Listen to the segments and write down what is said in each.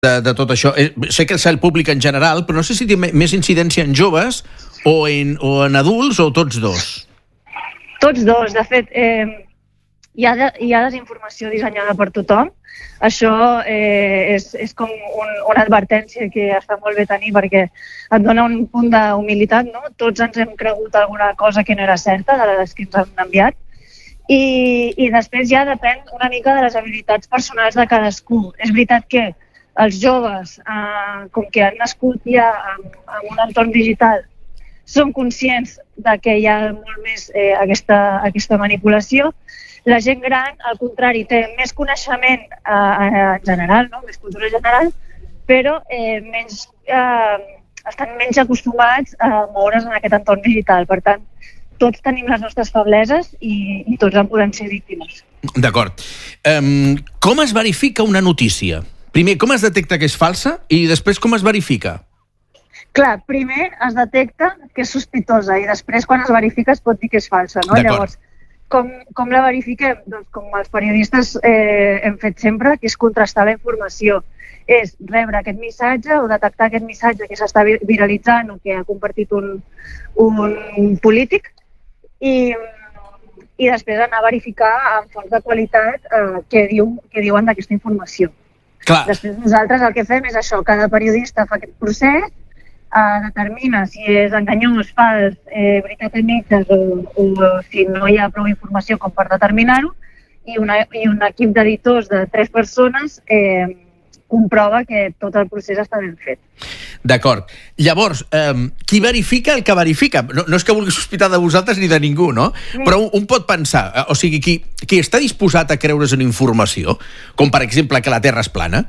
de tot això? Sé que és el públic en general, però no sé si té més incidència en joves o en adults o tots dos. Tots dos. De fet, hi ha desinformació dissenyada per tothom. Això és com una advertència que està molt bé tenir perquè et dona un punt d'humilitat, no? Tots ens hem cregut alguna cosa que no era certa de les que ens han enviat i després ja depèn una mica de les habilitats personals de cadascú. És veritat que els joves, com que han nascut ja en un entorn digital, són conscients de que hi ha molt més aquesta manipulació. La gent gran, al contrari, té més coneixement en general, no? Més cultura general, però estan menys acostumats a moure's en aquest entorn digital. Per tant, tots tenim les nostres febleses i tots en podem ser víctimes. D'acord. Com es verifica una notícia? Primer, com es detecta que és falsa i després com es verifica? Clar, primer es detecta que és sospitosa i després, quan es verifica, es pot dir que és falsa, no? Llavors, com la verifiquem? Doncs com els periodistes hem fet sempre, que és contrastar la informació. És rebre aquest missatge o detectar aquest missatge que s'està viralitzant o que ha compartit un polític i després anar a verificar amb fonts de qualitat què diuen d'aquesta informació. Clar. Després nosaltres el que fem és això, cada periodista fa aquest procés, determina si és enganyós, fals, veritat en mitges o si no hi ha prou informació com per determinar-ho i un equip d'editors de 3 persones comprova que tot el procés està ben fet. D'acord. Llavors, qui verifica el que verifica? No és que vulgui sospitar de vosaltres ni de ningú, no? Però un pot pensar, o sigui, qui està disposat a creure's una informació, com per exemple que la Terra és plana,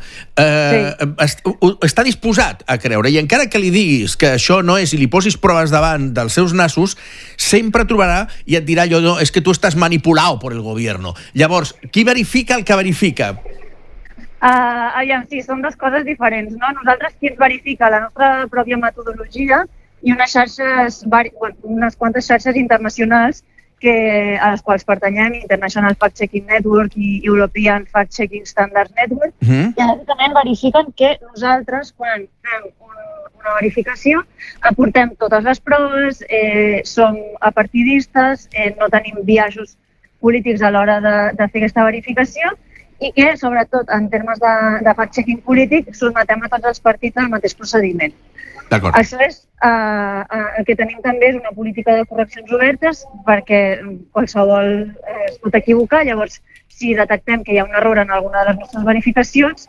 està disposat a creure, i encara que li diguis que això no és i li posis proves davant dels seus nassos, sempre trobarà i et dirà allò, no, és que tu estàs manipulado por el gobierno. Llavors, qui verifica el que verifica? Aviam, sí, són dues coses diferents, no? Nosaltres qui ens verifica la nostra pròpia metodologia i unes quantes xarxes internacionals a les quals pertanyem, International Fact-Checking Network i European Fact-Checking Standards Network, i bàsicament verifiquen que nosaltres, quan fem una verificació, aportem totes les proves, som apartidistes, no tenim biaixos polítics a l'hora de fer aquesta verificació i que, sobretot, en termes de fact-checking polític, sotmetem a tots els partits al mateix procediment. D'acord. Això és, el que tenim també és una política de correccions obertes perquè qualsevol es pot equivocar. Llavors, si detectem que hi ha un error en alguna de les nostres verificacions,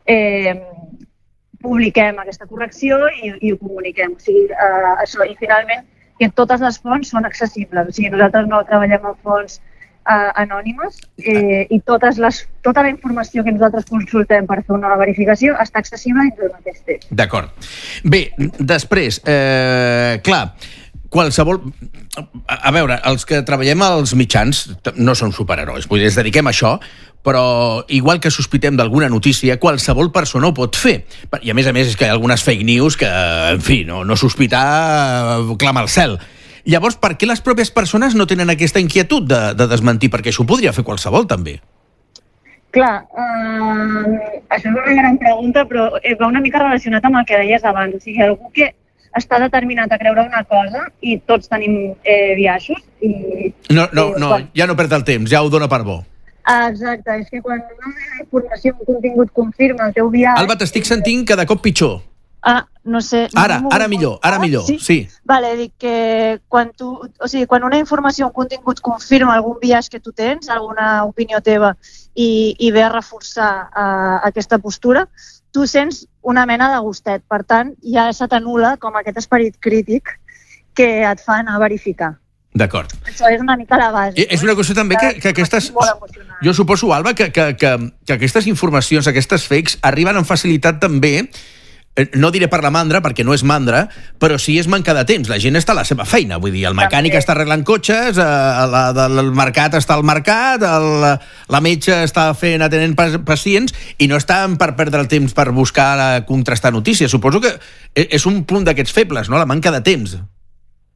publiquem aquesta correcció i ho comuniquem. O sigui, això, i finalment, que totes les fonts són accessibles. O sigui, nosaltres no treballem amb fonts anònimes i tota la informació que nosaltres consultem per fer una verificació està accessible dins del mateix temps. D'acord. Bé, després, clar, qualsevol... A veure, els que treballem als mitjans no som superherois, vull dir, ens dediquem a això, però igual que sospitem d'alguna notícia, qualsevol persona ho pot fer. I a més és que hi ha algunes fake news que, en fi, no sospitar clama al cel. Llavors, per què les pròpies persones no tenen aquesta inquietud de desmentir? Perquè això ho podria fer qualsevol, també. Clar, això és una gran pregunta, però va una mica relacionat amb el que deies abans. O sigui, algú que està determinat a creure una cosa i tots tenim biaixos. No, ja no perd el temps, ja ho dona per bo. Exacte, és que quan una informació, un contingut confirma el teu biaix... Alba, t'estic sentint cada cop pitjor. No sé... Ara millor, sí. Vale, dic que quan una informació, un contingut confirma algun biaix que tu tens, alguna opinió teva, i ve a reforçar aquesta postura, tu sents una mena de gustet. Per tant, ja se t'anul·la com aquest esperit crític que et fa anar a verificar. D'acord. Això és una mica la base. És una qüestió també que aquestes... Jo suposo, Alba, que aquestes informacions, aquestes fakes, arriben amb facilitat també... No diré per la mandra, perquè no és mandra, però sí és manca de temps. La gent està a la seva feina. Vull dir, el mecànic està arreglant cotxes, el mercat està al mercat, la metge està atenent pacients i no estan per perdre el temps per buscar contrastar notícies. Suposo que és un punt d'aquests febles, no? La manca de temps.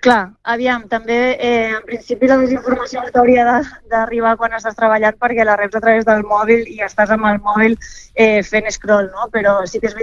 Clar, aviam, també en principi la desinformació t'hauria d'arribar quan estàs treballant perquè la reps a través del mòbil i estàs amb el mòbil fent scroll, no? Però sí que és